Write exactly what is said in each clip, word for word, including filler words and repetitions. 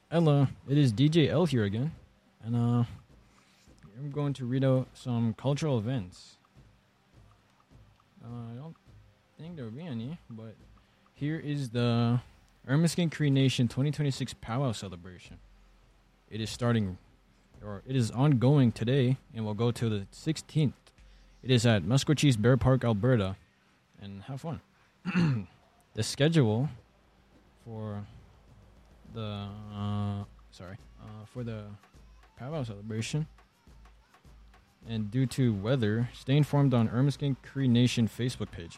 Ella, it is D J L here again, and uh, I'm going to read out some cultural events. Uh, I don't think there will be any, but here is the Ermiscan Cree Nation twenty twenty-six Powwow celebration. It is starting, or it is ongoing today, and will go till the sixteenth. It is at Musquecheese Bear Park, Alberta, and have fun. The schedule for the uh, sorry uh, for the powwow celebration, and due to weather, stay informed on Ermiscan Cree Nation Facebook page.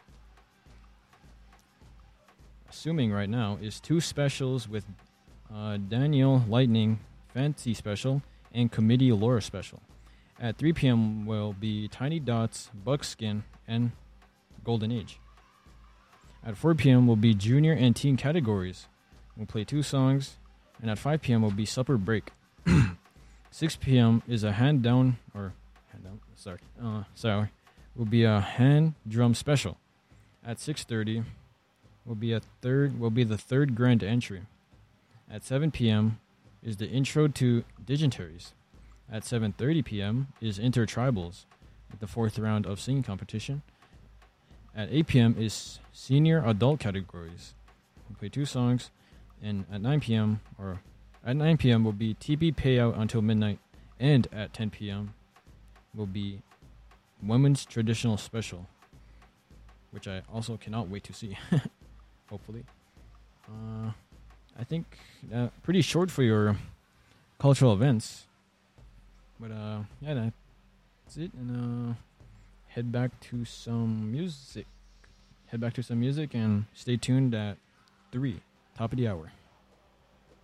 Assuming right now is two specials with uh, Daniel Lightning Fancy Special and Committee Lore Special. At three p.m. will be Tiny Dots, Buckskin, and Golden Age. At four p.m. will be Junior and Teen categories. We'll play two songs, and at five p.m. will be Supper Break. six p.m. is a hand down, or hand down, sorry, uh, sorry, will be a hand drum special. At six thirty, will be a third, will be the third grand entry. At seven p.m. is the intro to Digentaries. At seven thirty p.m. is Intertribals, with the fourth round of singing competition. At eight p.m. is Senior Adult categories. We'll play two songs. And at nine p.m. or at nine p.m. will be T P payout until midnight. And at ten p.m. will be Women's Traditional Special, which I also cannot wait to see. Hopefully. Uh, I think uh, pretty short for your cultural events. But uh, yeah, that's it. And uh, head back to some music. Head back to some music and stay tuned at three, top of the hour.